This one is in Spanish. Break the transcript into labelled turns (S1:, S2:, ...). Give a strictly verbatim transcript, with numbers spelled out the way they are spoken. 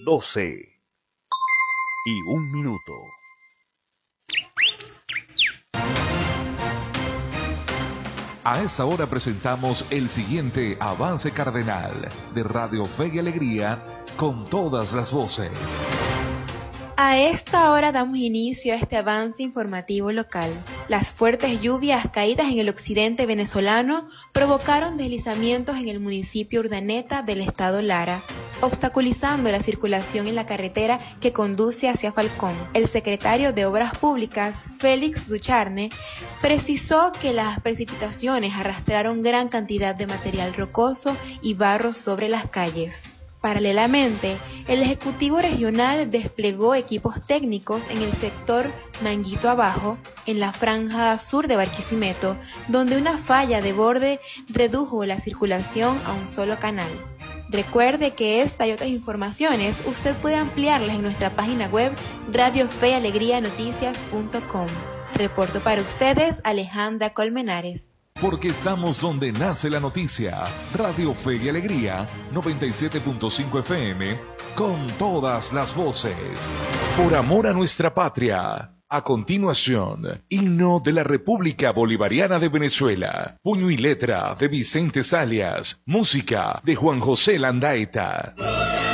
S1: doce y un minuto.
S2: A esa hora presentamos el siguiente avance cardenal de Radio Fe y Alegría con todas las voces.
S3: A esta hora damos inicio a este avance informativo local. Las fuertes lluvias caídas en el occidente venezolano provocaron deslizamientos en el municipio Urdaneta del estado Lara, obstaculizando la circulación en la carretera que conduce hacia Falcón. El secretario de Obras Públicas, Félix Ducharne, precisó que las precipitaciones arrastraron gran cantidad de material rocoso y barro sobre las calles. Paralelamente, el Ejecutivo Regional desplegó equipos técnicos en el sector Manguito Abajo, en la franja sur de Barquisimeto, donde una falla de borde redujo la circulación a un solo canal. Recuerde que esta y otras informaciones usted puede ampliarlas en nuestra página web radio fe y alegría noticias punto com. Reporto para ustedes Alejandra Colmenares.
S2: Porque estamos donde nace la noticia. Radio Fe y Alegría, noventa y siete punto cinco F M, con todas las voces. Por amor a nuestra patria. A continuación, himno de la República Bolivariana de Venezuela. Puño y letra de Vicente Salias. Música de Juan José Landaeta.